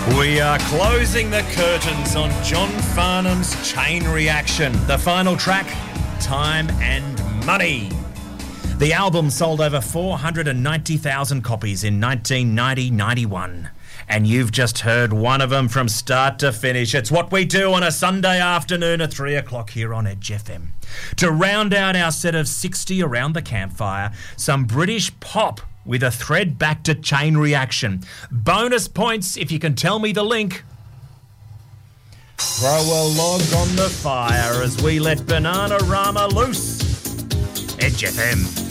We are closing the curtains on John Farnham's Chain Reaction. The final track, Time and Money. The album sold over 490,000 copies in 1990-91. And you've just heard one of them from start to finish. It's what we do on a Sunday afternoon at 3 o'clock here on Edge FM. To round out our set of 60 around the campfire, some British pop with a thread back to Chain Reaction. Bonus points if you can tell me the link. Throw a log on the fire as we let Bananarama loose. Edge FM.